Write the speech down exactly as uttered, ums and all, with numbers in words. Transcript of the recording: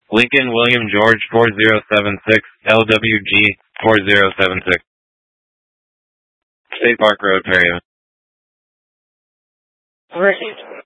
Lincoln William George four zero seven six, L W G four zero seven six. State Park Road, Perryville. Received.